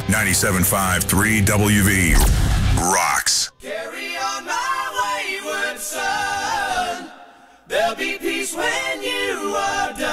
97.5 3WV rocks. Carry on my wayward son. There'll be peace when you are done.